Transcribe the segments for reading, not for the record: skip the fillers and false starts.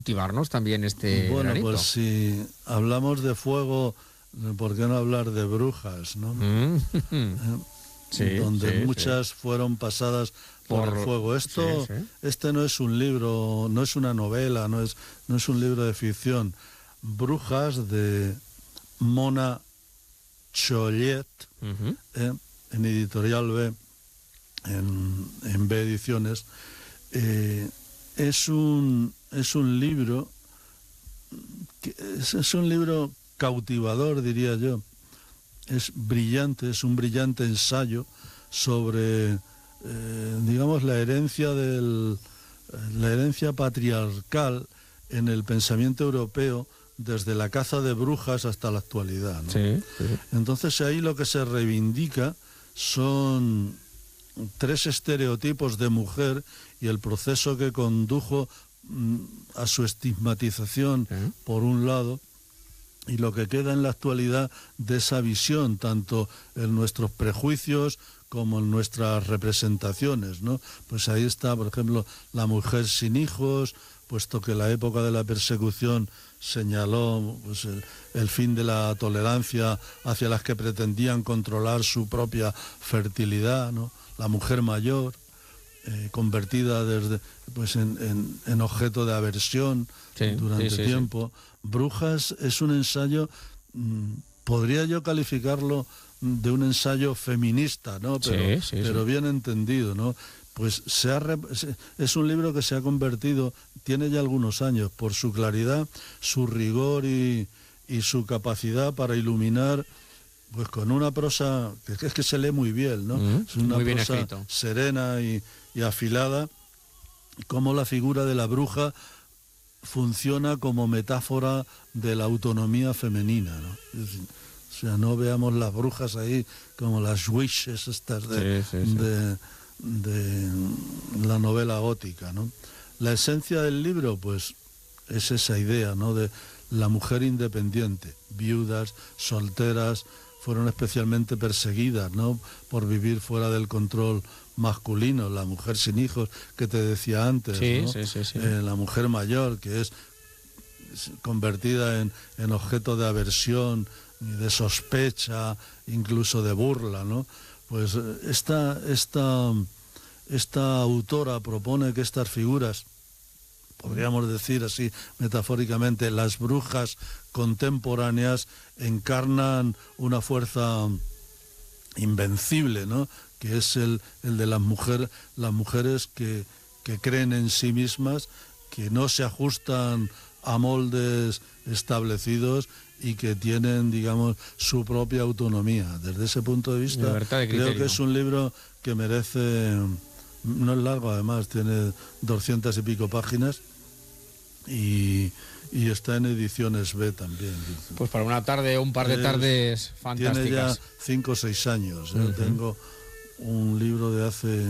Cultivarnos también este Bueno, pues si hablamos de fuego, ¿por qué no hablar de brujas, no? Donde muchas fueron pasadas por el fuego. Este no es un libro, no es una novela, no es un libro de ficción. Brujas, de Mona Chollet, en Editorial B, en B Ediciones. Es un libro es un libro cautivador, diría yo. Es brillante, es un brillante ensayo sobre digamos la herencia patriarcal en el pensamiento europeo desde la caza de brujas hasta la actualidad, ¿no? Sí. Entonces ahí lo que se reivindica son 3 estereotipos de mujer y el proceso que condujo a su estigmatización, por un lado, y lo que queda en la actualidad de esa visión, tanto en nuestros prejuicios como en nuestras representaciones, ¿no? Pues ahí está, por ejemplo, la mujer sin hijos, puesto que la época de la persecución señaló pues, el fin de la tolerancia hacia las que pretendían controlar su propia fertilidad, ¿no? La mujer mayor, convertida desde pues en objeto de aversión durante tiempo. Brujas es un ensayo, podría yo calificarlo de un ensayo feminista, ¿no? Pero bien entendido, ¿no? Pues es un libro que se ha convertido, tiene ya algunos años, por su claridad, su rigor y su capacidad para iluminar, pues con una prosa que es que se lee muy bien, ¿no? Es una prosa serena y afilada, cómo la figura de la bruja funciona como metáfora de la autonomía femenina, ¿no? Es decir, o sea, no veamos las brujas ahí como las witches estas de la novela gótica, ¿no? La esencia del libro, pues, es esa idea, ¿no? De la mujer independiente, viudas, solteras, fueron especialmente perseguidas, ¿no? Por vivir fuera del control masculino. La mujer sin hijos, que te decía antes, ¿no? La mujer mayor, que es convertida en objeto de aversión, de sospecha, incluso de burla, ¿no? Pues esta autora propone que estas figuras, podríamos decir así metafóricamente, las brujas contemporáneas, encarnan una fuerza invencible, ¿no? Que es el de las mujeres que creen en sí mismas, que no se ajustan a moldes establecidos y que tienen, digamos, su propia autonomía. Desde ese punto de vista, creo que es un libro que merece... No es largo, además, tiene 200 y pico páginas y está en Ediciones B también. Pues para una tarde o un par de tardes fantásticas. Tiene ya 5 o 6 años. Tengo un libro de hace...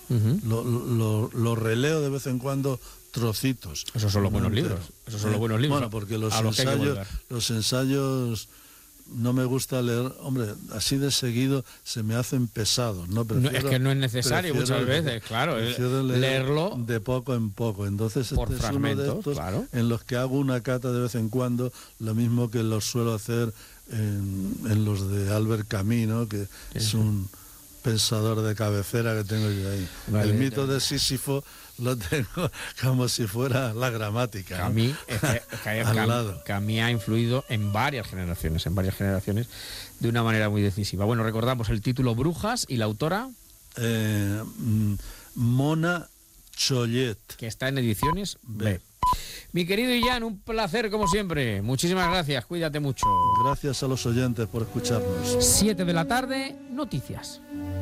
Lo releo de vez en cuando, trocitos. Esos son los buenos libros. Bueno, porque los ensayos no me gusta leer, hombre, así de seguido se me hacen pesados, ¿no? Es que no es necesario muchas veces, claro, leerlo de poco en poco. Entonces por este es uno de estos en los que hago una cata de vez en cuando, lo mismo que los suelo hacer en los de Albert Camus, ¿no? Que es un pensador de cabecera que tengo yo ahí. El mito de Sísifo lo tengo como si fuera la gramática. Camus ha influido en varias generaciones de una manera muy decisiva. Bueno, recordamos el título Brujas y la autora Mona Chollet, que está en Ediciones B. Mi querido Illán, un placer como siempre. Muchísimas gracias, cuídate mucho. Gracias a los oyentes por escucharnos. 7 de la tarde, noticias.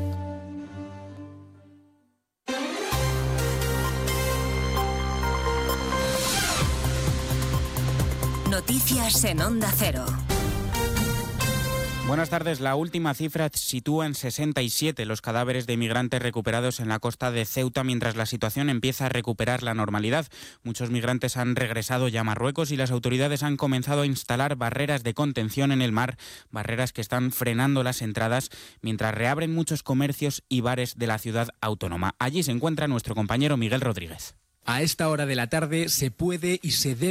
Noticias en Onda Cero. Buenas tardes. La última cifra sitúa en 67 los cadáveres de inmigrantes recuperados en la costa de Ceuta mientras la situación empieza a recuperar la normalidad. Muchos migrantes han regresado ya a Marruecos y las autoridades han comenzado a instalar barreras de contención en el mar, barreras que están frenando las entradas mientras reabren muchos comercios y bares de la ciudad autónoma. Allí se encuentra nuestro compañero Miguel Rodríguez. A esta hora de la tarde se puede y se debe